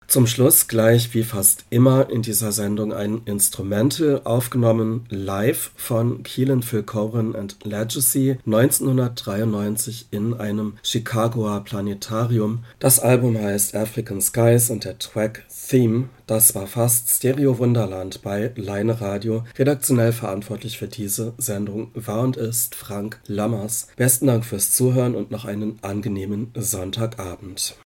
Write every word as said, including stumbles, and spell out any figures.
Zum Schluss gleich wie fast immer in dieser Sendung ein Instrumental, aufgenommen live von Keelan Phil Cowan and Legacy neunzehnhundertdreiundneunzig in einem Chicagoer Planetarium. Das Album heißt African Skies und der Track Theme, das war fast Stereo Wunderland bei Leine Radio. Redaktionell verantwortlich für diese Sendung war und ist Frank Lammers. Besten Dank fürs Zuhören und noch einen angenehmen Sonntagabend.